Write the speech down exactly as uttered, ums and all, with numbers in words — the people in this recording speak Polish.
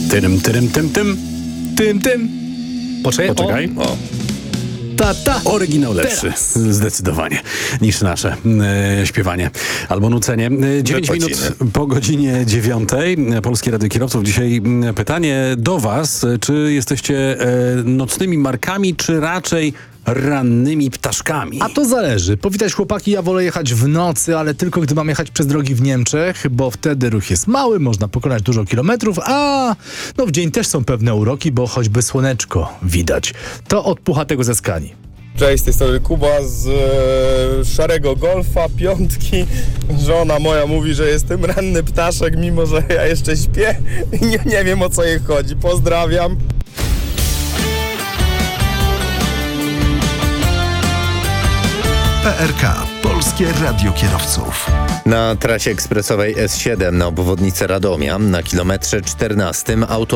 Tym, tym, tym, tym. Tym, tym. Poczekaj. Poczekaj. O. Ta, ta. Oryginał lepszy, Teraz. zdecydowanie, niż nasze e, śpiewanie albo nucenie. E, dziewięć minut po godzinie dziewiątej. Polskie Radio Kierowców. Dzisiaj m, pytanie do was. Czy jesteście e, nocnymi markami, czy raczej rannymi ptaszkami? A to zależy. Powitać chłopaki, ja wolę jechać w nocy, ale tylko gdy mam jechać przez drogi w Niemczech, bo wtedy ruch jest mały, można pokonać dużo kilometrów, a no w dzień też są pewne uroki, bo choćby słoneczko widać. To od puchatego ze Skani. Cześć, z tej strony Kuba z e, szarego Golfa, piątki. Żona moja mówi, że jestem ranny ptaszek, mimo że ja jeszcze śpię i nie, nie wiem, o co jej chodzi. Pozdrawiam. P R K. Polskie Radio Kierowców. Na trasie ekspresowej S siedem na obwodnicę Radomia na kilometrze czternastym auto